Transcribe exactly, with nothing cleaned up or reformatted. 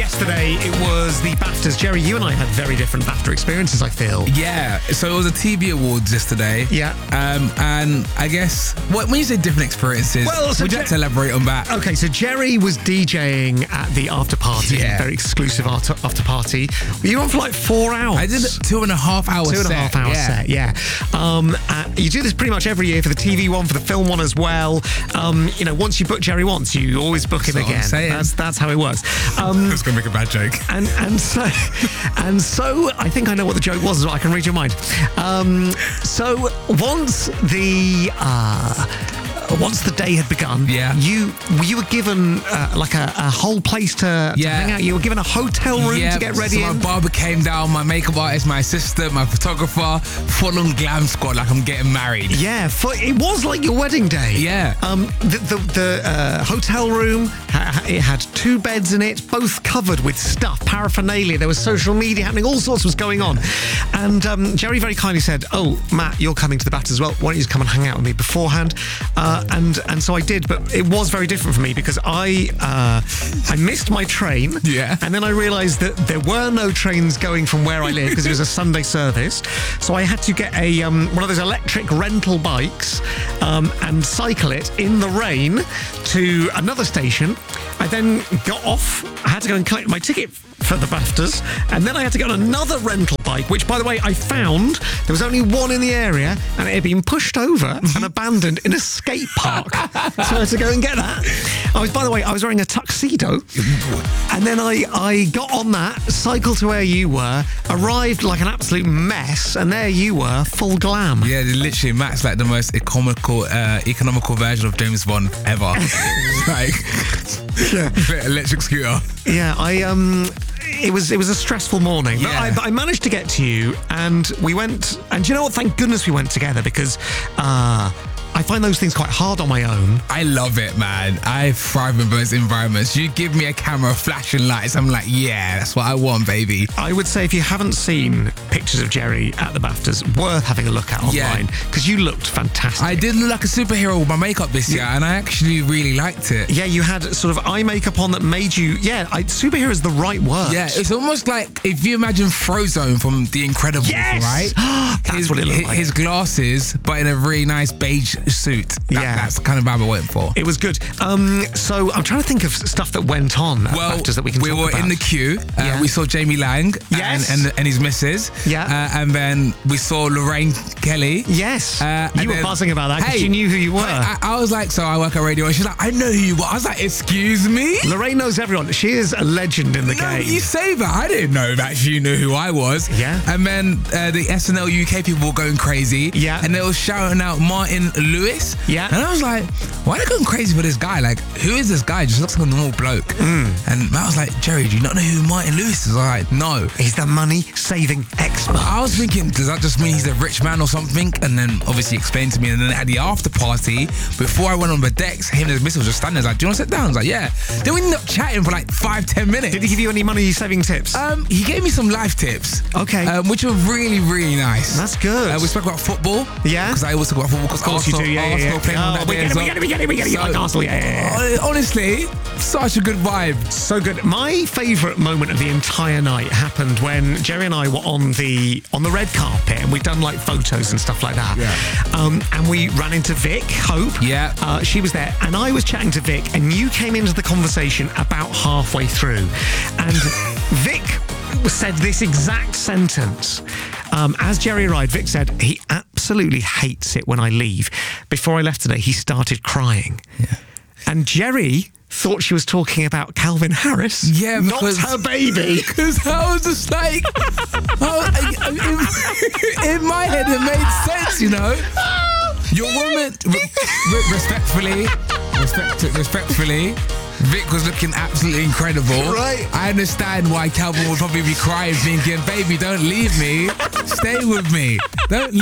yesterday it was the BAFTAs. Jerry, you and I had very different BAFTA experiences, I feel. Yeah, so it was a T V Awards yesterday. Yeah. Um, and I guess, what, when you say different experiences, well, so would you Jer- like to elaborate on that? Okay, so Jerry was DJing at the after party, Yeah. very exclusive after, after party. You were on for like four hours. I did a two and a half hour Two and set. a half hour yeah. set, yeah. Um, uh, you do this pretty much every year for the T V one, for the film one as well. Um, you know, once you book Jerry once, you always book him That's what I'm again. saying. That's that's how it works. Um, I was going to make a bad joke. And and so and so I think I know what the joke was as well. I can read your mind. Um, so once the uh, once the day had begun, Yeah. you you were given uh, like a, a whole place to, to Yeah. hang out. You were given a hotel room Yeah, to get ready so in. my barber came down, my makeup artist, my assistant, my photographer, full on glam squad, like I'm getting married. Yeah, for, it was like your wedding day. Yeah. Um, the the, the uh, hotel room, ha- it had two beds in it, both covered with stuff, paraphernalia. There was social media happening, all sorts was going on. And um, Jerry very kindly said, "Oh, Matt, you're coming to the BAFTAs as well. Why don't you just come and hang out with me beforehand?" Uh, and and so I did, but it was very different for me because I uh, I missed my train. Yeah. And then I realised that there were no trains going from where I live because it was a Sunday service. So I had to get a um, one of those electric rental bikes um, and cycle it in the rain to another station. I then got off. I had to go and collect my ticket for the BAFTAs, and then I had to get on another rental bike, which, by the way, I found there was only one in the area, and it had been pushed over and abandoned in a skate park. So I had to go and get that. I was, by the way, I was wearing a tuxedo, and then I, I got on that, cycled to where you were, arrived like an absolute mess, and there you were, full glam. Yeah, literally, Matt's like the most economical, uh, economical version of James Bond ever. Like, Yeah. electric scooter. Yeah, I um, it was it was a stressful morning, but Yeah. I, but I managed to get to you, and we went. And do you know what? Thank goodness we went together because uh, I find those things quite hard on my own. I love it, man. I thrive in those environments. You give me a camera, flashing lights, I'm like, yeah, that's what I want, baby. I would say if you haven't seen pictures of Jerry at the BAFTAs, worth having a look at Yeah. online because you looked fantastic. I did look like a superhero with my makeup this year, and I actually really liked it. Yeah, you had sort of eye makeup on that made you. Yeah, I, superhero is the right word. Yeah, it's almost like if you imagine Frozone from The Incredibles, Yes! right? That's his, what it looked his, like. His glasses, but in a really nice beige suit. That, Yeah. That's the kind of vibe I went for. It was good. Um, so I'm trying to think of stuff that went on at Well, BAFTAs that we can we talk were about. in the queue. Uh, Yeah. We saw Jamie Lang Yes. and, and, and his missus. Yeah. Uh, and then we saw Lorraine Kelly. Yes. Uh, you and were then- buzzing about that because Hey, you knew who you were. I, I, I was like, so I work at radio. And she's like, I know who you are. I was like, excuse me? Lorraine knows everyone. She is a legend in the No, game. you say that. I didn't know that she knew who I was. Yeah. And then uh, the S N L U K people were going crazy. Yeah. And they were shouting out Martin Lewis. Yeah. And I was like, why are they going crazy for this guy? Like, who is this guy? Just looks like a normal bloke. Mm. And Matt was like, Jerry, do you not know who Martin Lewis is? I was like, no. He's the money-saving expert. I was thinking, does that just mean he's a rich man or something? And then obviously explained to me. And then at the after party, before I went on the decks, him and his missus was just standing there like, do you want to sit down? I was like, yeah. Then we ended up chatting for like five, ten minutes. Did he give you any money-saving tips? Um, he gave me some life tips. Okay. Um, which were really, really nice. That's good. Uh, we spoke about football. Yeah? Because I always talk about football. Because Of course you Arsenal, do, yeah, yeah, Arsenal yeah. playing on Oh, that we day get as it, we well. get it, we get it, we get it. You like Arsenal, yeah, yeah, yeah. Uh, Honestly, such a good vibe. So good. My favourite moment of the entire night happened when Jerry and I were on the on the red carpet and we'd done like photos and stuff like that. Yeah. Um, and we ran into Vic Hope. Yeah. Uh, she was there, and I was chatting to Vic, and you came into the conversation about halfway through, and Vic said this exact sentence. Um, as Jerry arrived, Vic said he absolutely hates it when I leave. Before I left today, he started crying. Yeah. And Jerry thought she was talking about Calvin Harris. Yeah, not because- her baby. Because I was just like, oh, I, I, in, in my head, it made sense, you know? Your woman, re- re- respectfully, respect, respectfully, Vic was looking absolutely incredible. Right. I understand why Calvin would probably be crying, thinking, baby, don't leave me. Stay with me. Don't